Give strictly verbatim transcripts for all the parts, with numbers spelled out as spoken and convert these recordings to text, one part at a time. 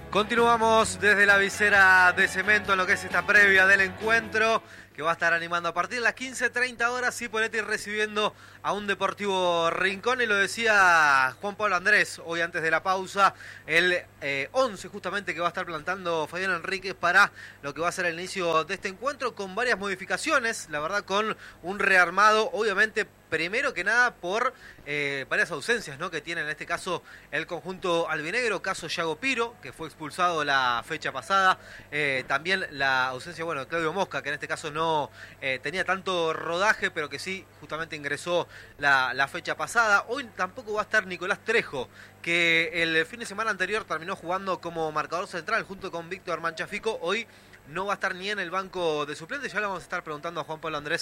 Continuamos desde la visera de cemento en lo que es esta previa del encuentro que va a estar animando a partir de las quince treinta horas. Cipolletti recibiendo a un Deportivo Rincón, y lo decía Juan Pablo Andrés hoy antes de la pausa, el eh, once justamente que va a estar plantando Fabián Enríquez para lo que va a ser el inicio de este encuentro, con varias modificaciones, la verdad, con un rearmado, obviamente. Primero que nada por eh, varias ausencias, ¿no?, que tiene en este caso el conjunto albinegro, caso Yago Piro, que fue expulsado la fecha pasada, eh, también la ausencia, bueno, de Claudio Mosca, que en este caso no eh, tenía tanto rodaje, pero que sí justamente ingresó la, la fecha pasada. Hoy tampoco va a estar Nicolás Trejo, que el fin de semana anterior terminó jugando como marcador central junto con Víctor Manchafico. Hoy no va a estar ni en el banco de suplentes. Ya le vamos a estar preguntando a Juan Pablo Andrés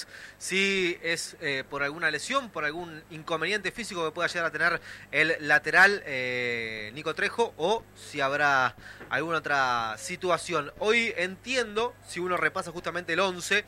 si es eh, por alguna lesión, por algún inconveniente físico que pueda llegar a tener el lateral eh, Nico Trejo, o si habrá alguna otra situación. Hoy entiendo, si uno repasa justamente el once,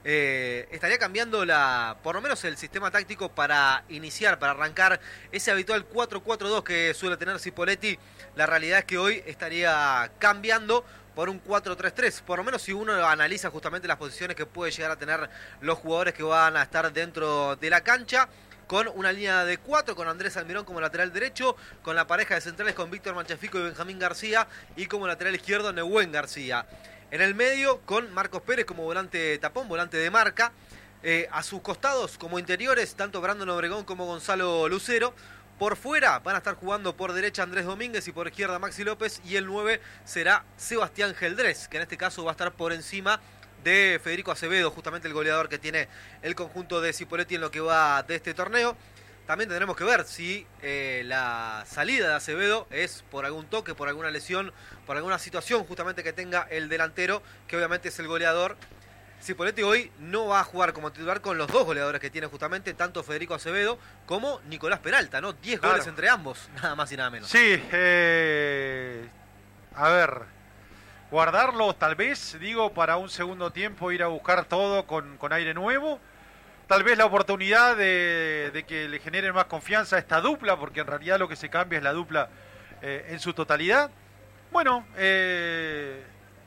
eh, estaría cambiando la, por lo menos el sistema táctico para iniciar, para arrancar ese habitual cuatro cuatro dos que suele tener Cipolletti. La realidad es que hoy estaría cambiando por un cuatro tres tres, por lo menos si uno analiza justamente las posiciones que puede llegar a tener los jugadores que van a estar dentro de la cancha, con una línea de cuatro, con Andrés Almirón como lateral derecho, con la pareja de centrales con Víctor Manchafico y Benjamín García, y como lateral izquierdo Nehuen García. En el medio con Marcos Pérez como volante tapón, volante de marca, eh, a sus costados como interiores, tanto Brandon Obregón como Gonzalo Lucero. Por fuera van a estar jugando por derecha Andrés Domínguez y por izquierda Maxi López, y el nueve será Sebastián Geldrés, que en este caso va a estar por encima de Federico Acevedo, justamente el goleador que tiene el conjunto de Cipolletti en lo que va de este torneo. También tendremos que ver si eh, la salida de Acevedo es por algún toque, por alguna lesión, por alguna situación justamente que tenga el delantero, que obviamente es el goleador. Cipolletti hoy no va a jugar como titular con los dos goleadores que tiene justamente, tanto Federico Acevedo como Nicolás Peralta, ¿no? diez Claro. goles entre ambos, nada más y nada menos. Sí, eh, a ver, guardarlos tal vez, digo, para un segundo tiempo, ir a buscar todo con, con aire nuevo. Tal vez la oportunidad de, de que le generen más confianza a esta dupla, porque en realidad lo que se cambia es la dupla eh, en su totalidad. Bueno, eh,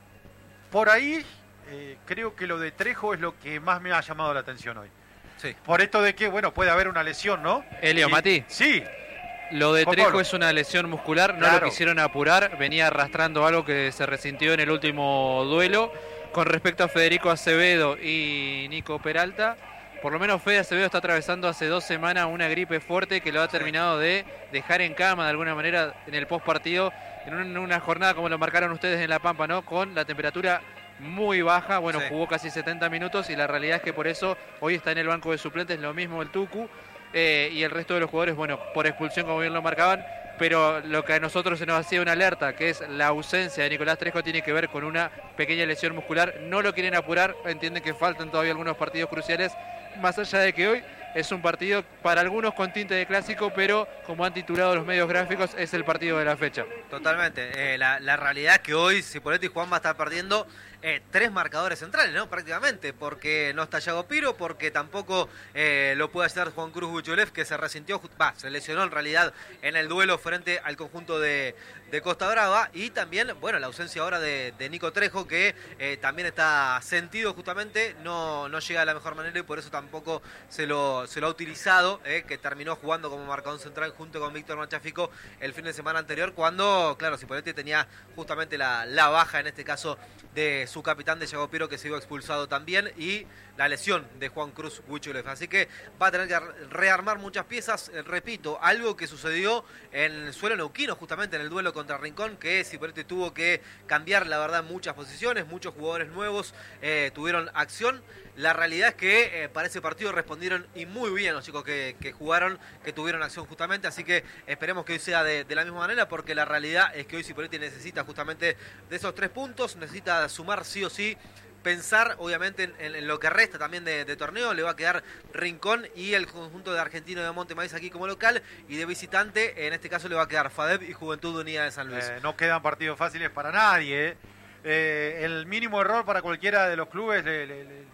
por ahí eh, creo que lo de Trejo es lo que más me ha llamado la atención hoy. Sí. Por esto de que, bueno, puede haber una lesión, ¿no? Elio, Y- Mati. Sí. Lo de Juan Trejo Pablo. es una lesión muscular, no Claro. lo quisieron apurar, venía arrastrando algo que se resintió en el último duelo. Con respecto a Federico Acevedo y Nico Peralta, por lo menos Fede Acevedo está atravesando hace dos semanas una gripe fuerte que lo ha terminado de dejar en cama de alguna manera en el post partido, en un- en una jornada como lo marcaron ustedes en La Pampa, ¿no? Con la temperatura muy baja, bueno, Sí. jugó casi setenta minutos, y la realidad es que por eso hoy está en el banco de suplentes, lo mismo el Tucu. Eh, y el resto de los jugadores, bueno, por expulsión, como bien lo marcaban, pero lo que a nosotros se nos hacía una alerta, que es la ausencia de Nicolás Trejo, tiene que ver con una pequeña lesión muscular. No lo quieren apurar, entienden que faltan todavía algunos partidos cruciales, más allá de que hoy es un partido para algunos con tinte de clásico, pero como han titulado los medios gráficos, es el partido de la fecha. Totalmente. Eh, la, la realidad es que hoy Cipolletti y Juan va a estar perdiendo eh, tres marcadores centrales, ¿no? Prácticamente, porque no está Yago Piro, porque tampoco eh, lo puede hacer Juan Cruz Buchulev, que se resintió, va, se lesionó en realidad en el duelo frente al conjunto de, de Costa Brava, y también, bueno, la ausencia ahora de, de Nico Trejo, que eh, también está sentido justamente, no, no llega de la mejor manera, y por eso tampoco se lo, se lo ha utilizado, eh, que terminó jugando como marcador central junto con Víctor Manchafico el fin de semana anterior, cuando, claro, Cipolletti tenía justamente la, la baja, en este caso, de su capitán de Yago Piro, que se iba expulsado también, y la lesión de Juan Cruz Huichulev. Así que va a tener que rearmar muchas piezas. Eh, repito, algo que sucedió en el suelo neuquino, justamente en el duelo contra Rincón, que Cipolletti tuvo que cambiar, la verdad, muchas posiciones, muchos jugadores nuevos eh, tuvieron acción. La realidad es que eh, para ese partido respondieron, y muy bien, los chicos que, que jugaron, que tuvieron acción justamente, así que esperemos que hoy sea de, de la misma manera, porque la realidad es que hoy Cipolletti necesita justamente de esos tres puntos, necesita sumar sí o sí, pensar obviamente en, en, en lo que resta también de, de torneo. Le va a quedar Rincón y el conjunto de Argentino de Monte Maíz aquí como local, y de visitante, en este caso, le va a quedar FADEP y Juventud Unida de San Luis. Eh, no quedan partidos fáciles para nadie. ¿eh? Eh, el mínimo error para cualquiera de los clubes, le, le, le,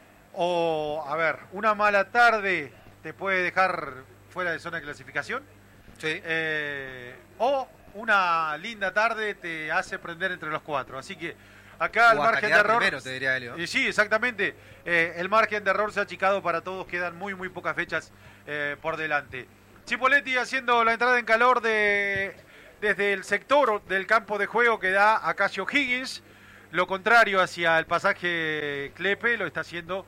o, a ver, una mala tarde te puede dejar fuera de zona de clasificación. Sí. Eh, o una linda tarde te hace prender entre los cuatro. Así que acá el O hasta margen de quedar error... primero, te diría Helio. Eh, sí, exactamente. Eh, el margen de error se ha achicado para todos. Quedan muy, muy pocas fechas eh, por delante. Chipoletti haciendo la entrada en calor de desde el sector del campo de juego que da a Casio Higgins. Lo contrario hacia el pasaje Clepe lo está haciendo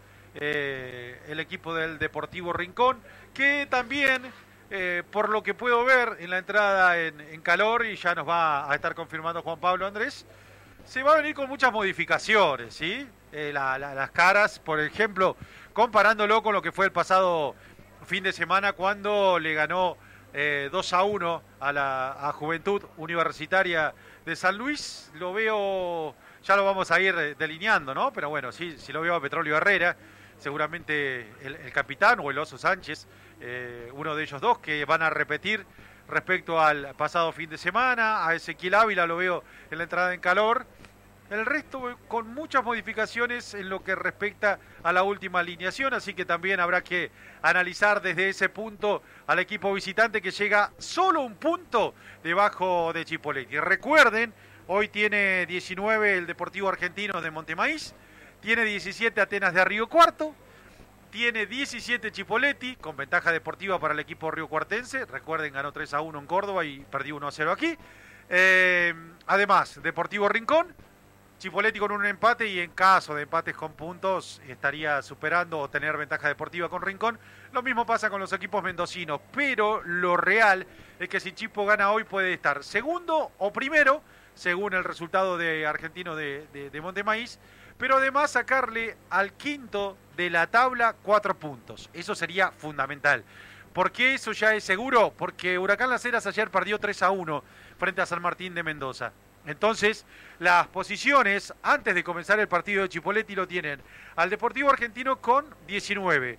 eh, el equipo del Deportivo Rincón, que también, eh, por lo que puedo ver en la entrada en, en calor, y ya nos va a estar confirmando Juan Pablo Andrés, se va a venir con muchas modificaciones, ¿sí? Eh, la, la, las caras, por ejemplo, comparándolo con lo que fue el pasado fin de semana cuando le ganó eh, dos a uno a la a Juventud Universitaria de San Luis. Lo veo, ya lo vamos a ir delineando, ¿no? Pero bueno, sí, si lo veo a Petróleo Herrera, seguramente el, el capitán o el Oso Sánchez, eh, uno de ellos dos que van a repetir respecto al pasado fin de semana. A Ezequiel Ávila lo veo en la entrada en calor. El resto con muchas modificaciones en lo que respecta a la última alineación, así que también habrá que analizar desde ese punto al equipo visitante que llega solo un punto debajo de Chipoletti. Recuerden, hoy tiene diecinueve el Deportivo Argentino de Montemaíz, tiene diecisiete Atenas de Río Cuarto, tiene diecisiete Chipoletti, con ventaja deportiva para el equipo riocuartense. Recuerden, ganó tres a uno en Córdoba y perdió uno a cero aquí. Eh, además, Deportivo Rincón, Chipoletti con un empate, y en caso de empates con puntos estaría superando o tener ventaja deportiva con Rincón. Lo mismo pasa con los equipos mendocinos, pero lo real es que si Chipo gana hoy puede estar segundo o primero, según el resultado de Argentino de, de, de Montemaíz, pero además sacarle al quinto de la tabla cuatro puntos. Eso sería fundamental. ¿Por qué eso ya es seguro? Porque Huracán Las Heras ayer perdió tres a uno frente a San Martín de Mendoza. Entonces, las posiciones antes de comenzar el partido de Chipoletti lo tienen al Deportivo Argentino con diecinueve,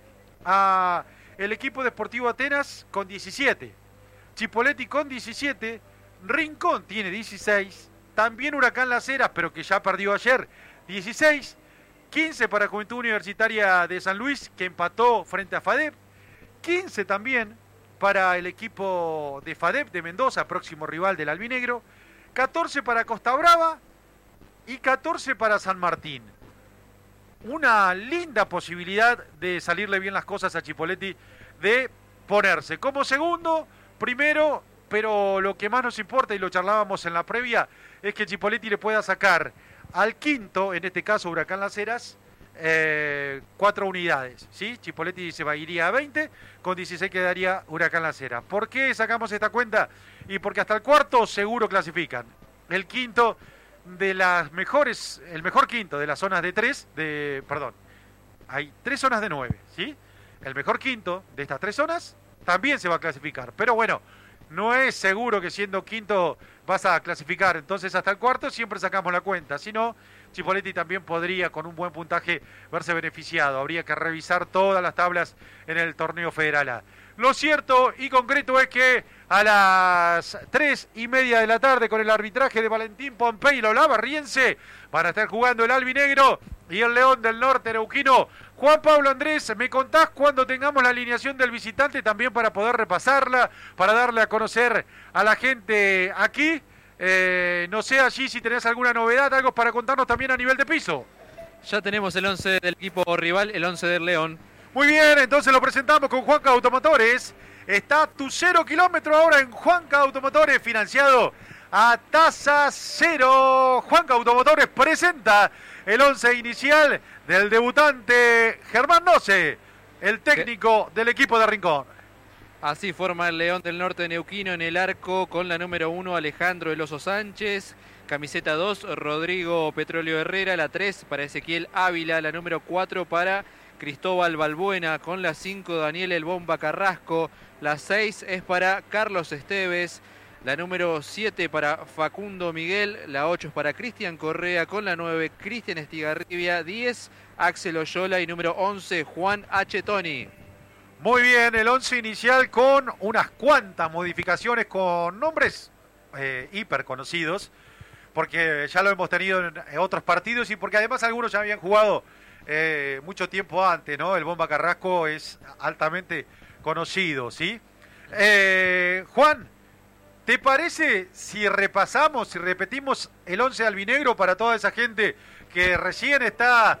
a el equipo Deportivo Atenas con diecisiete, Chipoletti con diecisiete, Rincón tiene dieciséis, también Huracán Las Heras, pero que ya perdió ayer, dieciséis, quince para Juventud Universitaria de San Luis, que empató frente a FADEP, quince también para el equipo de FADEP de Mendoza, próximo rival del albinegro, catorce para Costa Brava y catorce para San Martín. Una linda posibilidad de salirle bien las cosas a Chipoletti, de ponerse como segundo, primero, pero lo que más nos importa, y lo charlábamos en la previa, es que Chipoletti le pueda sacar al quinto, en este caso Huracán Las Heras, eh, cuatro unidades, ¿sí? Chipoletti se va, iría a veinte, con dieciséis quedaría Huracán Las Heras. ¿Por qué sacamos esta cuenta? Y porque hasta el cuarto seguro clasifican. El quinto de las mejores, el mejor quinto de las zonas de tres, de, perdón, hay tres zonas de nueve, ¿sí? El mejor quinto de estas tres zonas también se va a clasificar, pero bueno, no es seguro que siendo quinto vas a clasificar, entonces hasta el cuarto siempre sacamos la cuenta, si no, Chipoletti también podría con un buen puntaje verse beneficiado, habría que revisar todas las tablas en el torneo federal A. Lo cierto y concreto es que a las tres y media de la tarde, con el arbitraje de Valentín Pompey y Lola Barriense, van a estar jugando el albinegro y el León del Norte neuquino. Juan Pablo Andrés, ¿me contás cuando tengamos la alineación del visitante también para poder repasarla, para darle a conocer a la gente aquí? Eh, no sé allí si tenés alguna novedad, algo para contarnos también a nivel de piso. Ya tenemos el once del equipo rival, el once del León. Muy bien, entonces lo presentamos con Juanca Automotores. Está tu cero kilómetro ahora en Juanca Automotores, financiado a tasa cero. Juanca Automotores presenta el once inicial del debutante Germán Noce, el técnico del equipo de Rincón. Así forma el León del Norte neuquino en el arco con la número uno Alejandro El Oso Sánchez, camiseta dos Rodrigo Petróleo Herrera, la tres para Ezequiel Ávila, la número cuatro para Cristóbal Balbuena, con la cinco Daniel El Bomba Carrasco, la seis es para Carlos Esteves, la número siete para Facundo Miguel, la ocho es para Cristian Correa, con la nueve Cristian Estigarribia, diez Axel Oyola y número once Juan H. Toni. Muy bien, el once inicial con unas cuantas modificaciones, con nombres eh, hiper conocidos, porque ya lo hemos tenido en otros partidos y porque además algunos ya habían jugado eh, mucho tiempo antes, ¿no? El Bomba Carrasco es altamente conocido, ¿sí? Eh, Juan, ¿te parece si repasamos, si repetimos el once albinegro para toda esa gente que recién está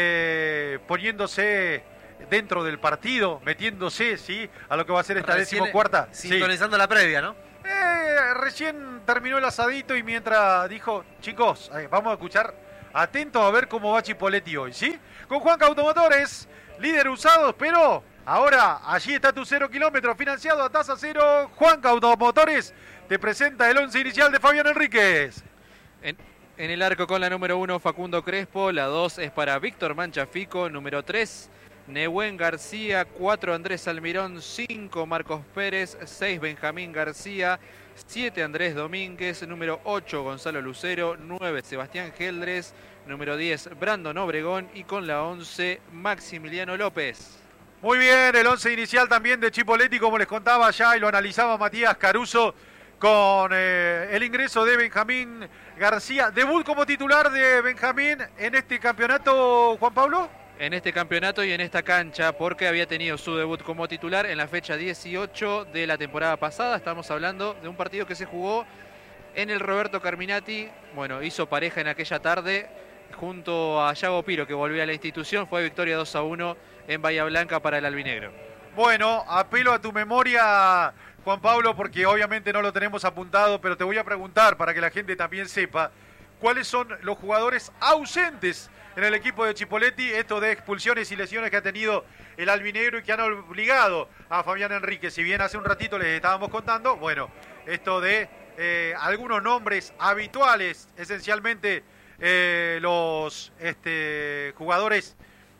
eh, poniéndose dentro del partido, metiéndose, ¿sí?, a lo que va a ser esta decimocuarta? Sintonizando sí. la previa, ¿no? Eh, recién terminó el asadito y mientras dijo, chicos, eh, vamos a escuchar, atentos a ver cómo va Chipoleti hoy, ¿sí? Con Juanca Automotores, líder usados, pero ahora allí está tu cero kilómetros financiado a tasa cero. Juanca Automotores te presenta el once inicial de Fabián Enríquez. En, en el arco con la número uno, Facundo Crespo. La dos es para Víctor Manchafico. Número tres, Nehuen García. cuatro, Andrés Almirón. cinco, Marcos Pérez. seis, Benjamín García. siete, Andrés Domínguez. Número ocho, Gonzalo Lucero. nueve, Sebastián Geldres. Número diez, Brandon Obregón. Y con la once, Maximiliano López. Muy bien, el once inicial también de Chipoleti, como les contaba ya y lo analizaba Matías Caruso, con eh, el ingreso de Benjamín García. ¿Debut como titular de Benjamín en este campeonato, Juan Pablo? En este campeonato y en esta cancha, porque había tenido su debut como titular en la fecha dieciocho de la temporada pasada. Estamos hablando de un partido que se jugó en el Roberto Carminati. Bueno, hizo pareja en aquella tarde junto a Yago Piro, que volvía a la institución. Fue victoria dos a uno en Bahía Blanca para el albinegro. Bueno, apelo a tu memoria, Juan Pablo, porque obviamente no lo tenemos apuntado, pero te voy a preguntar para que la gente también sepa cuáles son los jugadores ausentes en el equipo de Chipoleti, esto de expulsiones y lesiones que ha tenido el albinegro y que han obligado a Fabián Enríquez. Si bien hace un ratito les estábamos contando, bueno, esto de eh, algunos nombres habituales, esencialmente eh, los este, jugadores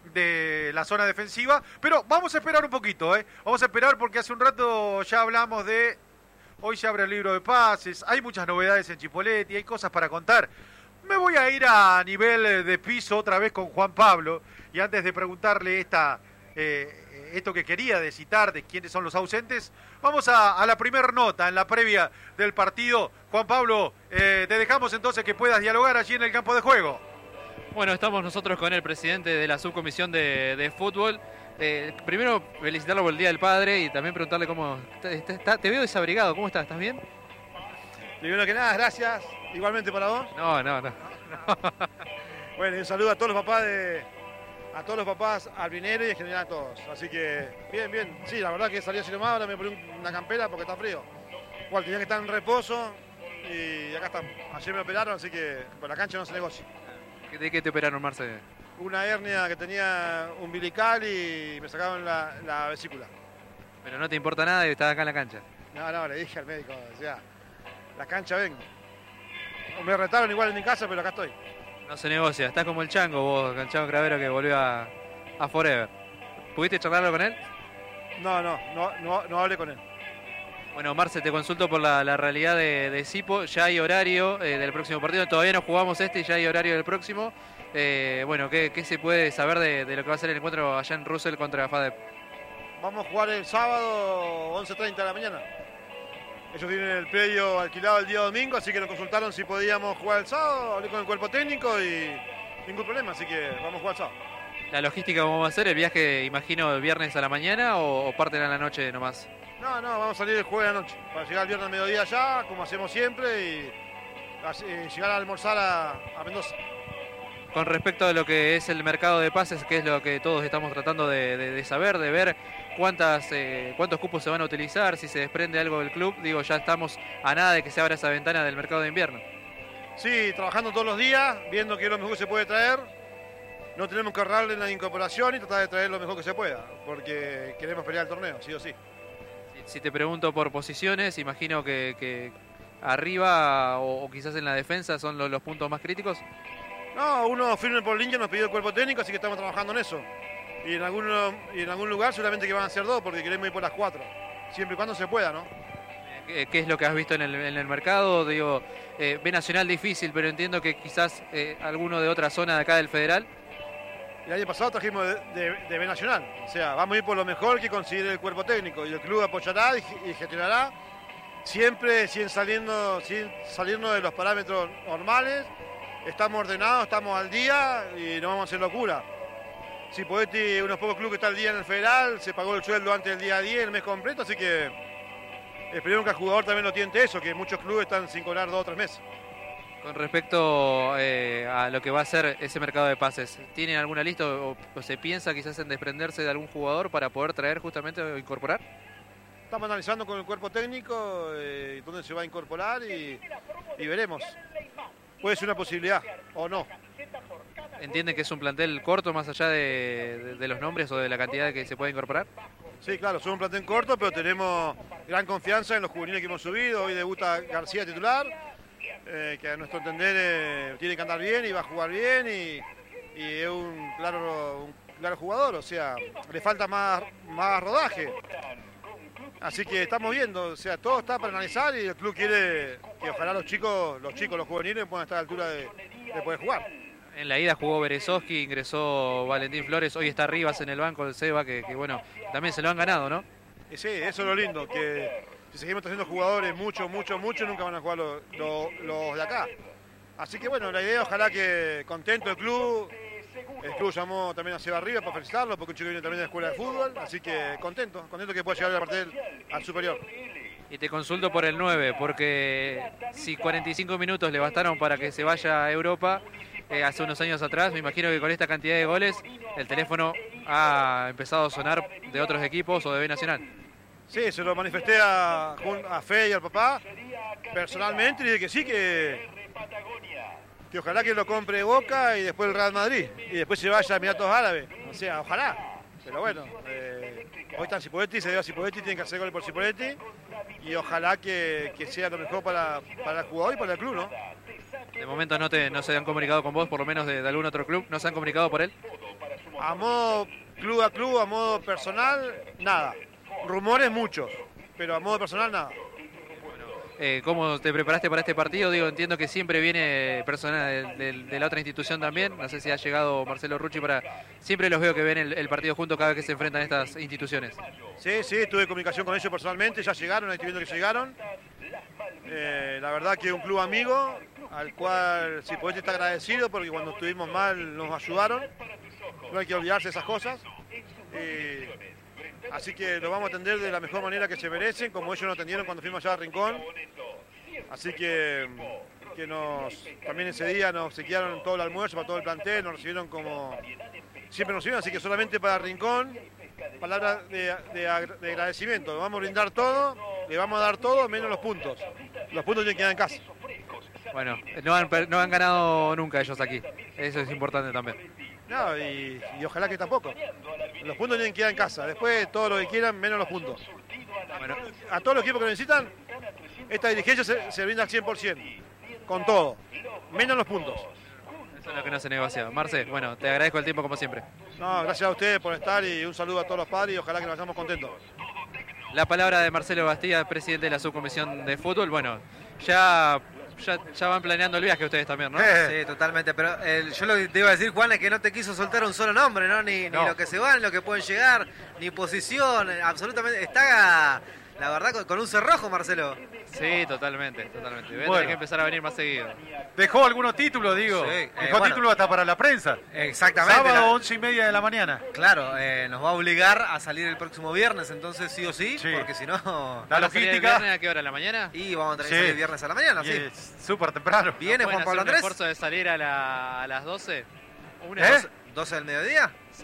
de la zona defensiva, pero vamos a esperar un poquito, ¿eh? Vamos a esperar porque hace un rato ya hablamos de, hoy se abre el libro de pases, hay muchas novedades en Chipoleti, hay cosas para contar. Me voy a ir a nivel de piso otra vez con Juan Pablo, y antes de preguntarle esta, eh, esto que quería de citar de quiénes son los ausentes, vamos a, a la primera nota en la previa del partido. Juan Pablo, eh, te dejamos entonces que puedas dialogar allí en el campo de juego. Bueno, estamos nosotros con el presidente de la subcomisión de, de fútbol. Eh, primero, felicitarlo por el Día del Padre y también preguntarle cómo... Te, te, te veo desabrigado, ¿cómo estás? ¿Estás bien? Primero que nada, gracias. Igualmente para vos. No, no, no. Bueno, y un saludo a todos los papás de... A todos los papás albineros y en general a todos. Así que, bien, bien. Sí, la verdad que salí así nomás, ahora me poní una campera porque está frío. Igual, tenía que estar en reposo y acá estamos. Ayer me operaron, así que por la cancha no se negocia. ¿De qué te operaron, Marce? Una hernia que tenía umbilical y me sacaron la, la vesícula. Pero no te importa nada y estás acá en la cancha. No, no, le dije al médico, o sea, la cancha vengo. Me retaron igual en mi casa, pero acá estoy. No se negocia, estás como el Chango vos, el Chango Cravero que volvió a, a Forever. ¿Pudiste charlarlo con él? No, no, no, no, no hablé con él. Bueno, Marce, te consulto por la, la realidad de, de Sipo. Ya hay horario eh, del próximo partido. Todavía no jugamos este y ya hay horario del próximo. Eh, bueno, ¿qué, ¿qué se puede saber de, de lo que va a ser el encuentro allá en Russell contra FADEP? Vamos a jugar el sábado once treinta de la mañana. Ellos tienen el predio alquilado el día domingo, así que nos consultaron si podíamos jugar el sábado. Hablé con el cuerpo técnico y ningún problema, así que vamos a jugar el sábado. ¿La logística cómo va a ser? ¿El viaje, imagino, el viernes a la mañana o, o parten a la noche nomás? No, no, vamos a salir el jueves a la noche, para llegar el viernes al mediodía allá, como hacemos siempre, y, y llegar a almorzar a, a Mendoza. Con respecto a lo que es el mercado de pases, que es lo que todos estamos tratando de, de, de saber, de ver cuántas, eh, cuántos cupos se van a utilizar, si se desprende algo del club, digo, ya estamos a nada de que se abra esa ventana del mercado de invierno. Sí, trabajando todos los días, viendo qué es lo mejor que se puede traer. No tenemos que ahorrarle en la incorporación y tratar de traer lo mejor que se pueda, porque queremos pelear el torneo, sí o sí. Si te pregunto por posiciones, imagino que, que arriba o, o quizás en la defensa son los, los puntos más críticos. No, uno firme por línea nos pidió el cuerpo técnico, así que estamos trabajando en eso. Y en, alguno, y en algún lugar seguramente que van a ser dos, porque queremos ir por las cuatro. Siempre y cuando se pueda, ¿no? ¿Qué, qué es lo que has visto en el, en el mercado? Digo, eh, B Nacional difícil, pero entiendo que quizás eh, alguno de otra zona de acá del Federal. El año pasado trajimos de, de, de B Nacional. O sea, vamos a ir por lo mejor que considere el cuerpo técnico. Y el club apoyará y, y gestionará, siempre sin, saliendo, sin salirnos de los parámetros normales. Estamos ordenados, estamos al día y no vamos a hacer locura. Si Poetti, unos pocos clubes que está al día en el Federal, se pagó el sueldo antes del día diez, el mes completo, así que esperemos que el jugador también lo tiente eso, que muchos clubes están sin cobrar dos o tres meses. Con respecto eh, a lo que va a ser ese mercado de pases, ¿tienen alguna lista o, o se piensa quizás en desprenderse de algún jugador para poder traer justamente o incorporar? Estamos analizando con el cuerpo técnico eh, dónde se va a incorporar y, y veremos. Puede ser una posibilidad o no. ¿Entienden que es un plantel corto más allá de, de, de los nombres o de la cantidad que se puede incorporar? Sí, claro, somos un plantel corto, pero tenemos gran confianza en los juveniles que hemos subido. Hoy debuta García titular, eh, que a nuestro entender eh, tiene que andar bien y va a jugar bien y, y es un claro, un claro jugador, o sea, le falta más, más rodaje. Así que estamos viendo, o sea, todo está para analizar y el club quiere que ojalá los chicos, los chicos, los juveniles puedan estar a la altura de, de poder jugar. En la ida jugó Berezovsky, ingresó Valentín Flores, hoy está Rivas en el banco del Seba, que, que bueno, también se lo han ganado, ¿no? Y sí, eso es lo lindo, que si seguimos trayendo jugadores mucho, mucho, mucho, nunca van a jugar los, los, los de acá. Así que bueno, la idea, ojalá que contento el club. El club llamó también a Seba Rivas para felicitarlo, porque un chico viene también de la escuela de fútbol, así que contento, contento que pueda llegar a partir al superior. Y te consulto por el nueve, porque si cuarenta y cinco minutos le bastaron para que se vaya a Europa, eh, hace unos años atrás, me imagino que con esta cantidad de goles, el teléfono ha empezado a sonar de otros equipos o de B Nacional. Sí, se lo manifesté a, a Fe y al papá, personalmente, y dije que sí, que... que ojalá que lo compre Boca y después el Real Madrid y después se vaya a Emiratos Árabes, o sea, ojalá, pero bueno, eh, hoy está Cipoletti, se dio a Cipoletti, tienen que hacer goles por Cipoletti y ojalá que, que sea lo mejor para, para el jugador y para el club, ¿no? De momento no, te, no se han comunicado con vos, por lo menos de, de algún otro club, ¿no se han comunicado por él? A modo club a club, a modo personal, nada, rumores muchos, pero a modo personal nada. Eh, ¿Cómo te preparaste para este partido? Digo, entiendo que siempre viene personas de, de, de la otra institución también. No sé si ha llegado Marcelo Rucci para... Siempre los veo que ven el, el partido juntos cada vez que se enfrentan estas instituciones. Sí, sí, tuve comunicación con ellos personalmente, ya llegaron, ahí estoy viendo que llegaron. Eh, la verdad que es un club amigo, al cual Cipoletti está agradecido porque cuando estuvimos mal nos ayudaron. No hay que olvidarse de esas cosas. Eh, Así que lo vamos a atender de la mejor manera que se merecen, como ellos nos atendieron cuando fuimos allá a Rincón. Así que, que nos, también ese día nos obsequiaron todo el almuerzo para todo el plantel, nos recibieron como siempre nos recibieron, así que solamente para Rincón, palabras de, de, de agradecimiento. Le vamos a brindar todo, le vamos a dar todo, menos los puntos. Los puntos tienen que quedar en casa. Bueno, no han, no han ganado nunca ellos aquí, eso es importante también. No, y, y ojalá que tampoco. Los puntos tienen que quedar en casa. Después todo lo que quieran, menos los puntos. Bueno, a todos los equipos que lo necesitan, esta dirigencia se, se brinda al cien por ciento. Con todo. Menos los puntos. Eso es lo que no se negocia. Marce, bueno, te agradezco el tiempo como siempre. No, gracias a ustedes por estar y un saludo a todos los padres y ojalá que nos vayamos contentos. La palabra de Marcelo Bastía, presidente de la subcomisión de fútbol. Bueno, ya... Ya, ya van planeando el viaje ustedes también, ¿no? Sí, totalmente. Pero el, yo lo que te iba a decir, Juan, es que no te quiso soltar un solo nombre, ¿no? Ni, no. ni lo que se van, ni lo que pueden llegar, ni posición, absolutamente. Está, la verdad, con, con un cerrojo, Marcelo. Sí, totalmente, totalmente. Voy a Bueno. tener que empezar a venir más seguido. Dejó algunos títulos, digo. Sí, eh, Dejó bueno. títulos hasta para la prensa. Exactamente. Sábado, la- once y media de la mañana. Claro, eh, nos va a obligar a salir el próximo viernes, entonces sí o sí, Sí. porque si no... La ¿Van a salir el logística. viernes a qué hora? ¿En la mañana? Y vamos a tener Sí. que salir viernes a la mañana, Y sí. es súper temprano. Viene ¿Pueden Juan Pablo hacer un Andrés. esfuerzo de salir a, la- a las doce? Una. ¿Eh? doce doce del mediodía. Sí,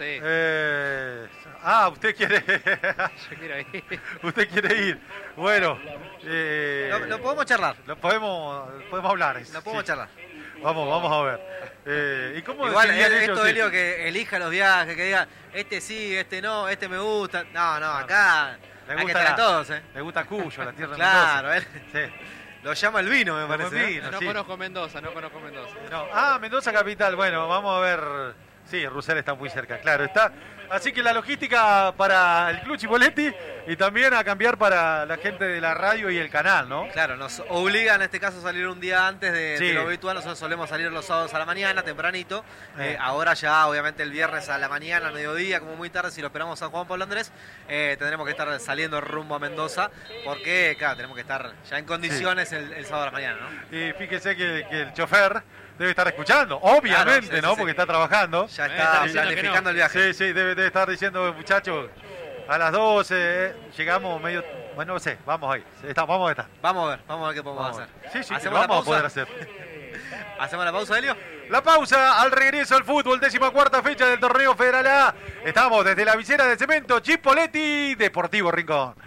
Eh, ah, usted quiere. yo quiero ir. usted quiere ir. Bueno. Eh, Lo, lo podemos charlar, lo podemos, podemos hablar. lo podemos sí. charlar. Vamos, vamos a ver. Eh, ¿Y cómo Igual decidían es- ellos esto, si- Helio, que elija los viajes, que diga, este sí, este no, este me gusta. No, no, acá Le hay que gusta estar a la- todos, ¿eh? Le gusta Cuyo, la tierra de Claro, Mendoza. él Sí. lo llama el vino, me Como parece. el ¿eh? vino. No sí. conozco Mendoza, no conozco Mendoza. No. Ah, Mendoza capital. Bueno, vamos a ver. Sí, Rusel está muy cerca, claro, está. Así que la logística para el Club Chipoletti y también a cambiar para la gente de la radio y el canal, ¿no? Claro, nos obliga en este caso a salir un día antes de, Sí. de lo habitual. Nosotros solemos salir los sábados a la mañana, tempranito. Eh. Eh, ahora ya, obviamente, el viernes a la mañana, al mediodía, como muy tarde, si lo esperamos a San Juan Pablo Andrés, eh, tendremos que estar saliendo rumbo a Mendoza, porque, claro, tenemos que estar ya en condiciones el, el sábado a la mañana, ¿no? Y fíjese que, que el chofer debe estar escuchando, obviamente, Claro, sí, ¿no? sí, Porque sí. está trabajando. Ya Eh, está está diciendo que planificando no. el viaje. Sí, sí, debe, debe estar diciendo, muchachos, a las doce eh, llegamos medio Bueno, no sé, vamos ahí. Está, vamos a estar. Vamos a ver, vamos a ver qué podemos Vamos a hacer. ver. Sí, sí, ¿Hacemos lo vamos la a poder pausa? hacer. ¿Hacemos la pausa, Helio? La pausa al regreso al fútbol, décima cuarta fecha del torneo Federal A. Estamos desde la visera de cemento Chipoleti, Deportivo Rincón.